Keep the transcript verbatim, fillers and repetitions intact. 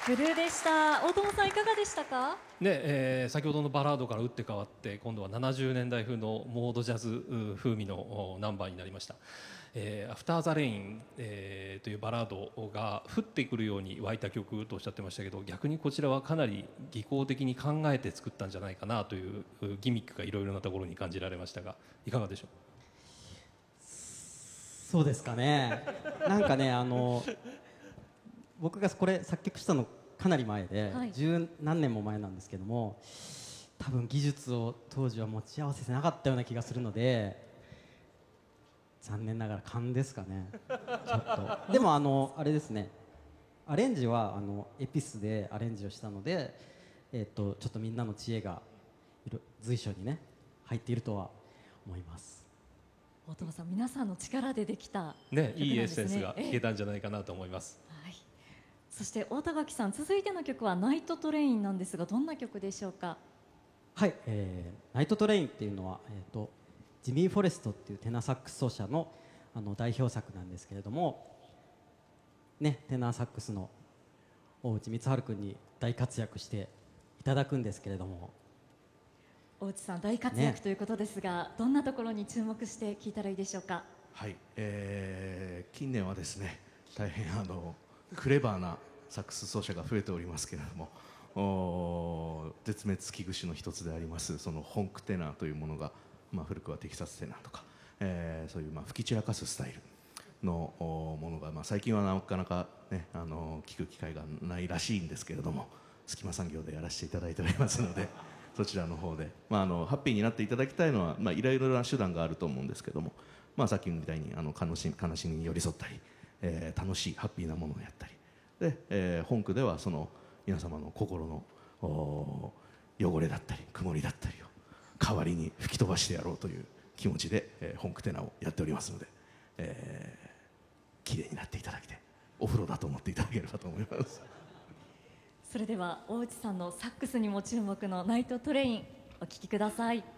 ブルーでした。大友さんいかがでしたか？ ねえー先ほどのバラードから打って変わって今度はななじゅうねんだい風のモードジャズう風味のおナンバーになりました。えーアフターザレイン、えーというバラードが降ってくるように湧いた曲とおっしゃってましたけど、逆にこちらはかなり技巧的に考えて作ったんじゃないかなといううギミックがいろいろなところに感じられましたが、いかがでしょう？ そうですかね。なんかね、あの僕がこれ作曲したのかなり前で、 はい十何年も前なんですけども、多分技術を当時は持ち合わせてなかったような気がするので、残念ながら勘ですかね。ちょっとでもあのあれですね、アレンジはあのエピスでアレンジをしたので、えっとちょっとみんなの知恵がいろ随所にね入っているとは思います。 大友さん、皆さんの力でできたね、いいエッ曲なんですね。 センスが聞けええたんじゃないかなと思います。 はい、そして大田垣さん、続いての曲はナイトトレインなんですが、どんな曲でしょうか？ はい、えーナイトトレインっていうのは、えー、とジミー・フォレストっていうテナーサックス奏者のあの代表作なんですけれども、ね、テナーサックスの大内光晴君に大活躍していただくんですけれども、 大内さん大活躍ねということですが、どんなところに注目して聞いたらいいでしょうか？ はい、えー近年はですね、大変あのクレバーなサックス奏者が増えておりますけれども、おー絶滅危惧種の一つでありますそのホンクテナーというものが、まあ、古くはテキサステナーとか、えーそういうまあ吹き散らかすスタイルのおものが、まあ、最近はなかなか、ね、あの聞く機会がないらしいんですけれども、隙間産業でやらせていただいておりますのでそちらの方で、まあ、あのハッピーになっていただきたいのは、まあ、いろいろな手段があると思うんですけども、まあ、さっきみたいにあの悲し悲しみに寄り添ったり、えー楽しいハッピーなものをやったりで、えー本句ではその皆様の心のお汚れだったり曇りだったりを代わりに吹き飛ばしてやろうという気持ちで、えー本句テナをやっておりますので、えー、綺麗になっていただきてお風呂だと思っていただければと思います。 それでは大内さんのサックスにも注目のナイトトレイン、お聴きください。